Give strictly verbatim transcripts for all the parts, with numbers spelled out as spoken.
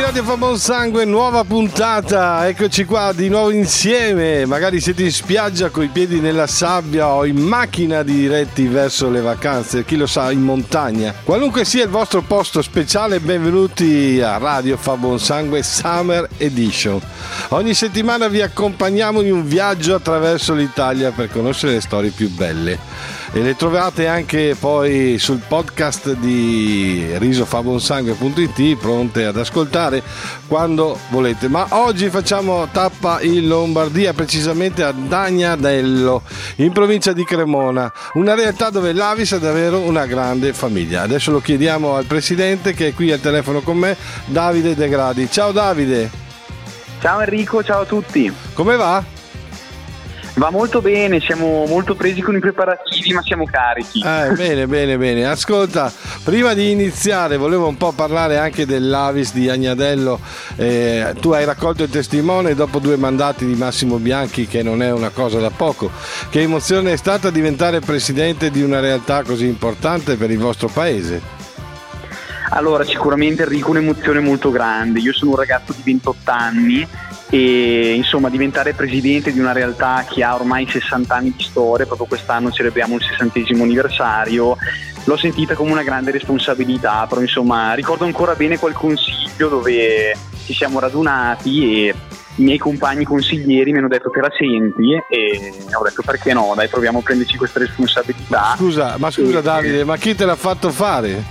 Radio fa buon sangue, nuova puntata, eccoci qua di nuovo insieme. Magari siete in spiaggia coi piedi nella sabbia o in macchina diretti verso le vacanze, chi lo sa, in montagna. Qualunque sia il vostro posto speciale, benvenuti a Radio fa buon sangue Summer Edition. Ogni settimana vi accompagniamo in un viaggio attraverso l'Italia per conoscere le storie più belle. E le trovate anche poi sul podcast di risofabonsangue punto it, pronte ad ascoltare quando volete. Ma oggi facciamo tappa in Lombardia, precisamente a Dagnadello, in provincia di Cremona, una realtà dove l'Avis ha davvero una grande famiglia. Adesso lo chiediamo al presidente, che è qui al telefono con me, Davide De Gradi. Ciao Davide. Ciao Enrico, ciao a tutti. Come va? Va molto bene, siamo molto presi con i preparativi, ma siamo carichi. Eh, bene, bene, bene. Ascolta, prima di iniziare volevo un po' parlare anche dell'Avis di Dagnadello. Eh, tu hai raccolto il testimone dopo due mandati di Massimo Bianchi, che non è una cosa da poco. Che emozione è stata diventare presidente di una realtà così importante per il vostro paese? Allora, sicuramente Enrico, un'emozione molto grande. Io sono un ragazzo di ventotto anni e insomma diventare presidente di una realtà che ha ormai sessanta anni di storia, proprio quest'anno celebriamo il sessantesimo anniversario, l'ho sentita come una grande responsabilità, però insomma ricordo ancora bene quel consiglio dove ci siamo radunati e i miei compagni consiglieri mi hanno detto: te la senti? E ho detto: perché no, dai, proviamo a prenderci questa responsabilità. Scusa, ma scusa e... Davide, ma chi te l'ha fatto fare?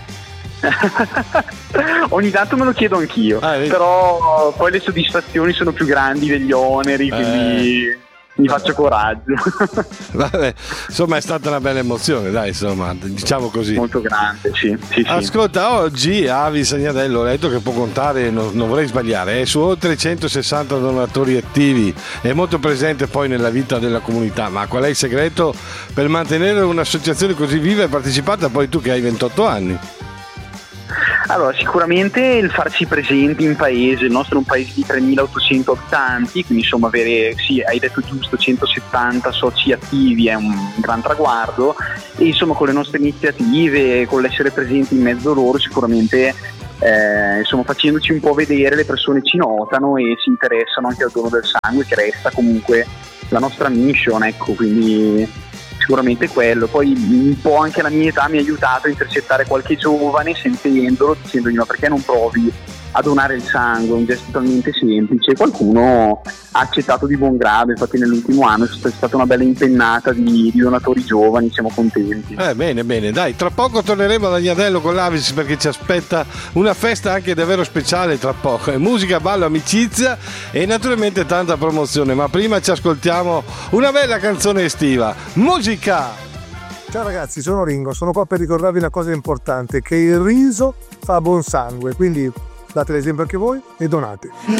Ogni tanto me lo chiedo anch'io, ah, però poi le soddisfazioni sono più grandi degli oneri, quindi eh. mi faccio coraggio. Vabbè, insomma è stata una bella emozione, dai, insomma, diciamo così. Molto grande, sì, sì, sì. Ascolta, oggi Avis Dagnadello, ho letto che può contare, non, non vorrei sbagliare, è su oltre centosessanta donatori attivi, è molto presente poi nella vita della comunità. Ma qual è il segreto per mantenere un'associazione così viva e partecipata, poi tu che hai ventotto anni? Allora, sicuramente il farci presenti in paese, il nostro è un paese di tremilaottocento abitanti, quindi insomma avere, sì, hai detto giusto, centosettanta soci attivi è un gran traguardo, e insomma con le nostre iniziative, con l'essere presenti in mezzo loro, sicuramente eh, insomma facendoci un po' vedere, le persone ci notano e si interessano anche al dono del sangue, che resta comunque la nostra mission, ecco, quindi sicuramente quello. Poi un po' anche la mia età mi ha aiutato a intercettare qualche giovane sentendolo, dicendogli: ma perché non provi a donare il sangue? Un gesto talmente semplice. Qualcuno ha accettato di buon grado, infatti nell'ultimo anno è stata una bella impennata di, di donatori giovani, siamo contenti. Eh, bene, bene, dai, tra poco torneremo a Dagnadello con l'Avis, perché ci aspetta una festa anche davvero speciale tra poco. È musica, ballo, amicizia e naturalmente tanta promozione, ma prima ci ascoltiamo una bella canzone estiva. Musica! Ciao ragazzi, sono Ringo, sono qua per ricordarvi una cosa importante, che il riso fa buon sangue, quindi date l'esempio anche voi e donate.